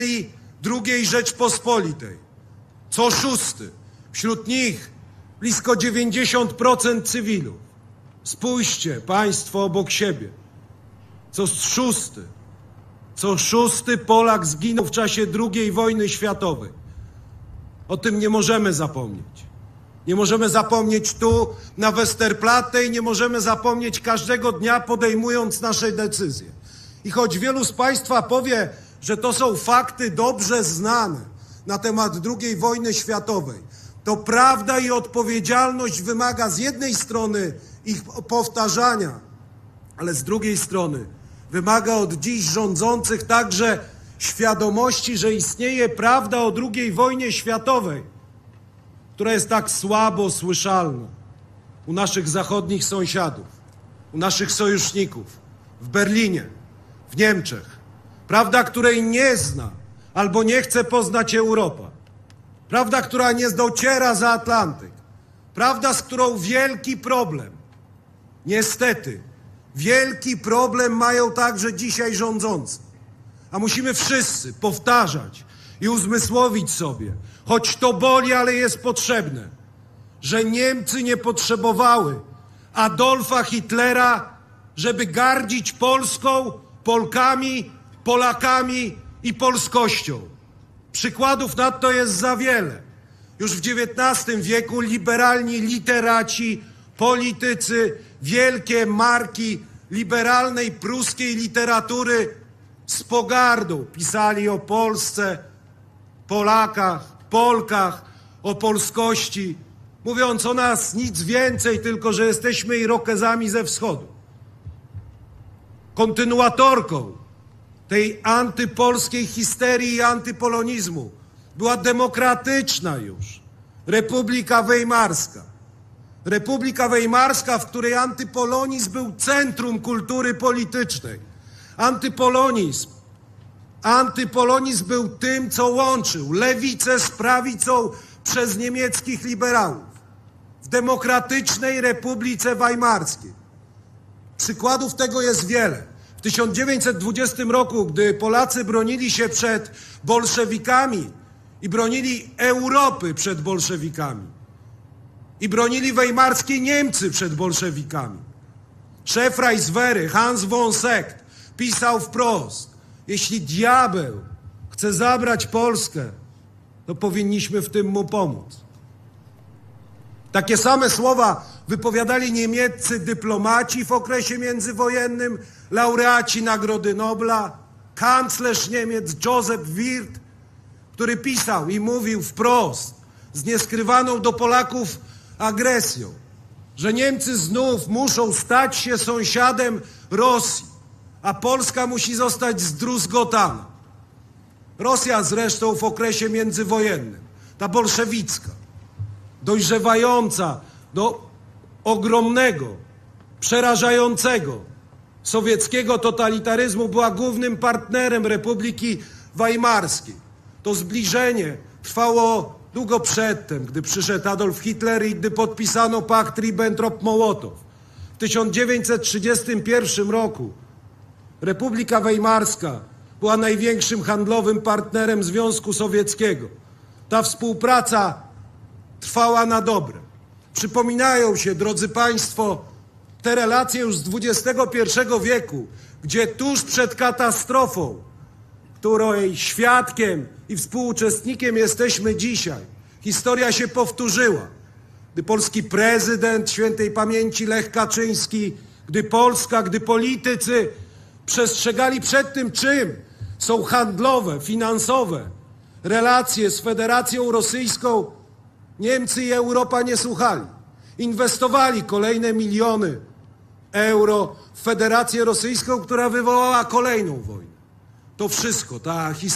II Rzeczpospolitej. Co szósty. Wśród nich blisko 90% cywilów. Spójrzcie państwo obok siebie. Co szósty Polak zginął w czasie II wojny światowej. O tym nie możemy zapomnieć. Nie możemy zapomnieć tu na Westerplatte i nie możemy zapomnieć każdego dnia, podejmując nasze decyzje. I choć wielu z państwa powie, że to są fakty dobrze znane na temat II wojny światowej, to prawda i odpowiedzialność wymaga z jednej strony ich powtarzania, ale z drugiej strony wymaga od dziś rządzących także świadomości, że istnieje prawda o II wojnie światowej, która jest tak słabo słyszalna u naszych zachodnich sąsiadów, u naszych sojuszników, w Berlinie, w Niemczech. Prawda, której nie zna albo nie chce poznać Europa. Prawda, która nie dociera za Atlantyk. Prawda, z którą wielki problem, niestety, wielki problem mają także dzisiaj rządzący. A musimy wszyscy powtarzać i uzmysłowić sobie, choć to boli, ale jest potrzebne, że Niemcy nie potrzebowały Adolfa Hitlera, żeby gardzić Polską, Polkami, Polakami i polskością. Przykładów na to jest za wiele. Już w XIX wieku liberalni literaci, politycy, wielkie marki liberalnej pruskiej literatury z pogardą pisali o Polsce, Polakach, Polkach, o polskości, mówiąc o nas nic więcej, tylko że jesteśmy Irokezami ze wschodu. Kontynuatorką tej antypolskiej histerii i antypolonizmu była demokratyczna już Republika Weimarska. Republika Weimarska, w której antypolonizm był centrum kultury politycznej. Antypolonizm był tym, co łączył lewicę z prawicą przez niemieckich liberałów w demokratycznej Republice Weimarskiej. Przykładów tego jest wiele. W 1920 roku, gdy Polacy bronili się przed bolszewikami i bronili Europy przed bolszewikami i bronili weimarskiej Niemcy przed bolszewikami, szef Reichswehry Hans von Seeckt pisał wprost: jeśli diabeł chce zabrać Polskę, to powinniśmy w tym mu pomóc. Takie same słowa wypowiadali niemieccy dyplomaci w okresie międzywojennym, laureaci Nagrody Nobla, kanclerz Niemiec Joseph Wirth, który pisał i mówił wprost, z nieskrywaną do Polaków agresją, że Niemcy znów muszą stać się sąsiadem Rosji, a Polska musi zostać zdruzgotana. Rosja zresztą w okresie międzywojennym, ta bolszewicka, dojrzewająca do ogromnego, przerażającego sowieckiego totalitaryzmu, była głównym partnerem Republiki Weimarskiej. To zbliżenie trwało długo przedtem, gdy przyszedł Adolf Hitler i gdy podpisano pakt Ribbentrop-Mołotow. W 1931 roku Republika Weimarska była największym handlowym partnerem Związku Sowieckiego. Ta współpraca trwała na dobre. Przypominają się, drodzy państwo, te relacje już z XXI wieku, gdzie tuż przed katastrofą, której świadkiem i współuczestnikiem jesteśmy dzisiaj, historia się powtórzyła. Gdy polski prezydent świętej pamięci Lech Kaczyński, gdy Polska, gdy politycy przestrzegali przed tym, czym są handlowe, finansowe relacje z Federacją Rosyjską, Niemcy i Europa nie słuchali. Inwestowali kolejne miliony euro w Federację Rosyjską, która wywołała kolejną wojnę. To wszystko, ta historia